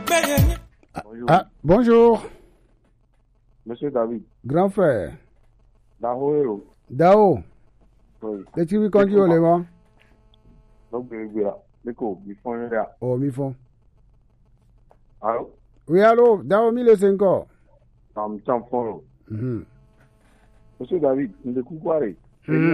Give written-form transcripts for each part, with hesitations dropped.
Bonjour. Monsieur David. Grand frère. Dao. Dao. Oui. Tu veux conduire les mains? Donc, mi font là. Oh, mi font. Allô? Oui, allô? Dao 1005. Monsieur David, nous quoi? Il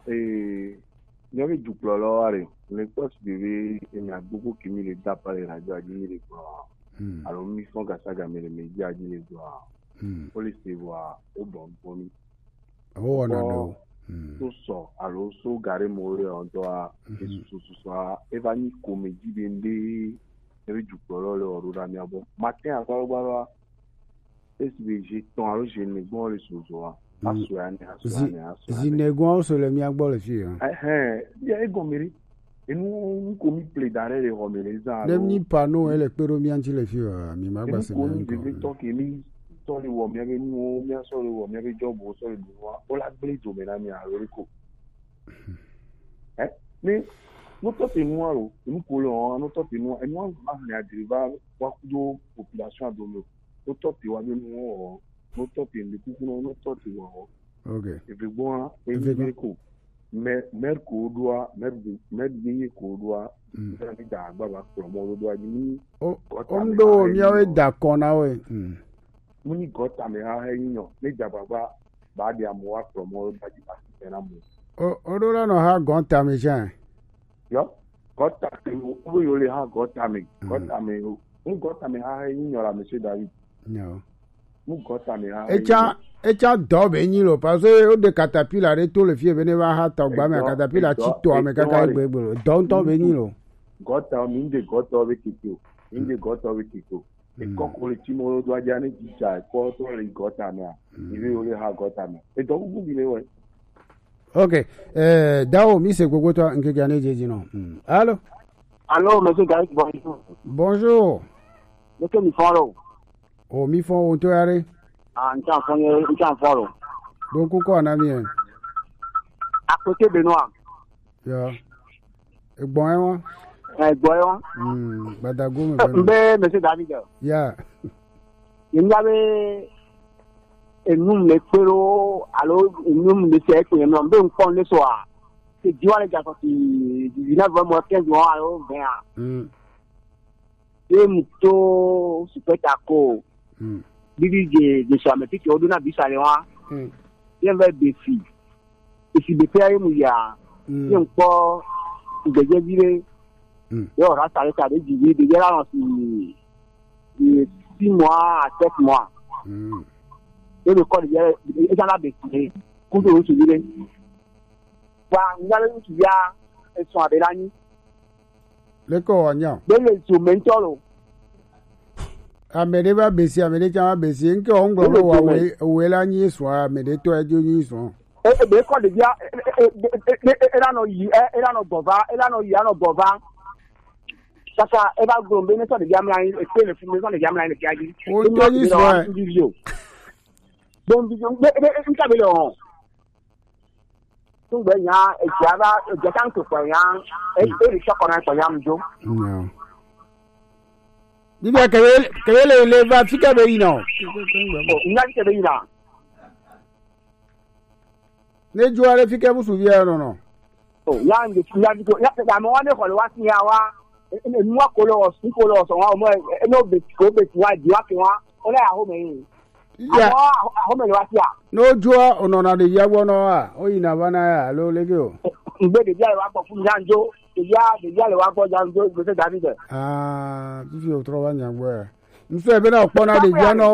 y avait du plolo, les postes il y a beaucoup qui me les tapent par les radios à dire les quoi. Alors, mi font qu'à ça, mais les médias à dire les quoi. Pour les voir au bon pour nous. Oh, non. Tout ça, alors, so garé mourir en toi, et ce soir, Evani comédie bendé, avec du plolo, le roulamier bon. Matin, à quoi, voilà, SBG, ton alors, j'ai une bonne ressource. Zinegouan sur le miagbo le fille. Il y a un gomeri. Et nous, comme il plaît dans les romelés. N'aime pas nous, elle est péromianti le fille. Mi magba se nous, nous, tant qu'il y a les hommes, il y avait nous, bien sûr, les hommes, il y avait job, sur le bois. On l'a blé, on l'a mis à l'orico. Mais, nous, tous les noirs, nous, collons, nous, tous les noirs, et nous, on a des population à dominer. Nous, tous les noirs, nous, tous les noirs, nous, tous les noirs. Ok. Et puis bon, mais doit, Ondo miawe dakona we. Muni gota me ha yinyo, ne jababa ba dia mo wa promo ba di ba na mo. Odola no ha gonta me jan. Yo, gota ke wo yo le ha gota me ha yinyo la monsieur David. No. Mu gota me ha. Echa dobe nyilo parce que de caterpillar tout le fièvre ne va ha togba me caterpillar chito ame kaka egbegbo don to be nyilo. Gota mi de gota we kiko. Inde gota we kiko. E koko le timo do aja ne jicha ko to le gota na. Iwe o le ha gota na. E do gugu bi le we. OK. Dao mi se gogo to nke gane jeji no. Allô? Allô, monsieur Gaït, bonjour. Bonjour. Monsieur mi follow. Oh, mi fon o to yare. En follow. Donc, quoi, na mien? À côté Benoît. Yeah. Et bon, Badagou, monsieur David. Yeah. Il y avait un nombre de péros, alors un nombre de siècles, il y a un nombre de soir. C'est Dieu les gars, qui 19 mois, 15 mois, alors, bien. Et Mouto, super taco. Bibi de ça mais puis on donne bis aller wa bien va défi et si défi mu ya bien ko de dire yo rata le cas de dire de là si 6 mois à 7 mois et le corps il en a décidé pour de se dire wa ngala tu ya et sont abelani le ko anya le instrumental amede ba besi amede chama besi nke onglo wa we la nyi so amede to ejo nyi so be ko de bia era no gova sasa e ba gombe ne so de bia mlan e pe le fun so de bia mlan ne kiaji o to nyi so don bi e nka be lo tun gbe yan e jaba e jatan to ko yan e ri shokona ko yan mjo no Diga kele le va fika be ina. Ina fika be ina. Ne juare fika bu suvia no. Ya nge ya diko ya mo wane ko le wa ti ya wa. E mu akolo so wa mo e no be ko be ti wa di wa ki wa. O le aho me. Ya aho me le wa ti ya. No jua ono na de ya wono a. O ina bana ya lo lege o. Ngbe de ya wa po fun janjo. De ya le wa po janjo go se David. Ah, tu fi o trova nyangwe. Nse be na opona de ya no